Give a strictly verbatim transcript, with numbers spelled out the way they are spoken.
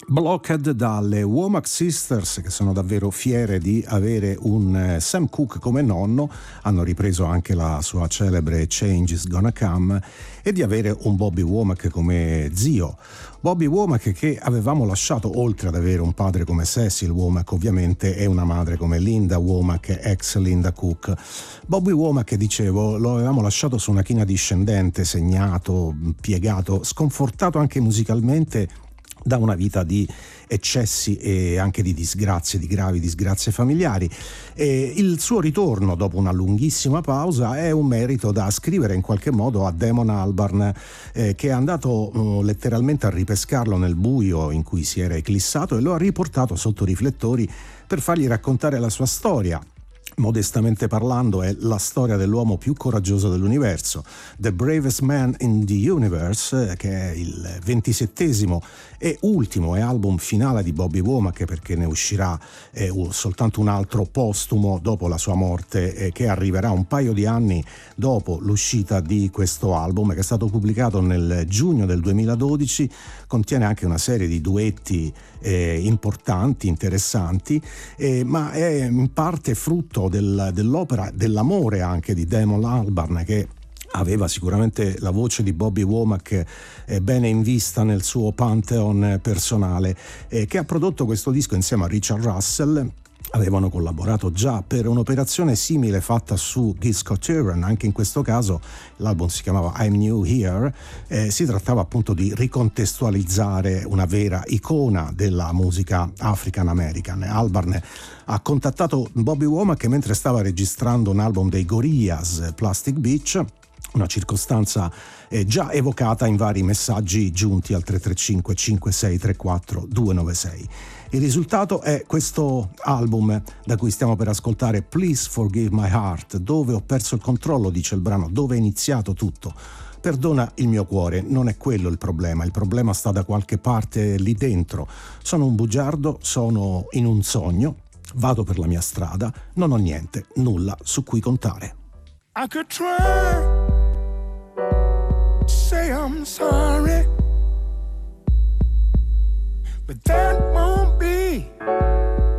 Blockhead dalle Womack Sisters, che sono davvero fiere di avere un Sam Cooke come nonno, hanno ripreso anche la sua celebre Change is Gonna Come, e di avere un Bobby Womack come zio. Bobby Womack che avevamo lasciato, oltre ad avere un padre come Cecil Womack ovviamente, e una madre come Linda Womack, ex Linda Cook. Bobby Womack, dicevo, lo avevamo lasciato su una china discendente, segnato, piegato, sconfortato anche musicalmente da una vita di eccessi e anche di disgrazie, di gravi disgrazie familiari. E il suo ritorno dopo una lunghissima pausa è un merito da ascrivere in qualche modo a Damon Albarn, eh, che è andato uh, letteralmente a ripescarlo nel buio in cui si era eclissato e lo ha riportato sotto riflettori per fargli raccontare la sua storia. Modestamente parlando, è la storia dell'uomo più coraggioso dell'universo, The Bravest Man in the Universe, che è il ventisettesimo e ultimo e album finale di Bobby Womack, perché ne uscirà eh, soltanto un altro postumo dopo la sua morte, eh, che arriverà un paio di anni dopo l'uscita di questo album, che è stato pubblicato nel giugno del duemiladodici. Contiene anche una serie di duetti eh, importanti, interessanti, eh, ma è in parte frutto del, dell'opera, dell'amore anche di Damon Albarn, che aveva sicuramente la voce di Bobby Womack eh, bene in vista nel suo pantheon personale, eh, che ha prodotto questo disco insieme a Richard Russell. Avevano collaborato già per un'operazione simile fatta su Gil Scott-Heron. Anche in questo caso l'album si chiamava I'm New Here. Eh, si trattava appunto di ricontestualizzare una vera icona della musica African American. Albarn ha contattato Bobby Womack mentre stava registrando un album dei Gorillaz, Plastic Beach, una circostanza eh, già evocata in vari messaggi giunti al tre tre cinque cinque sei tre quattro due nove sei. Il risultato è questo album da cui stiamo per ascoltare, Please Forgive My Heart, dove ho perso il controllo, dice il brano, dove è iniziato tutto. Perdona il mio cuore, non è quello il problema, il problema sta da qualche parte lì dentro. Sono un bugiardo, sono in un sogno, vado per la mia strada, non ho niente, nulla su cui contare. I could try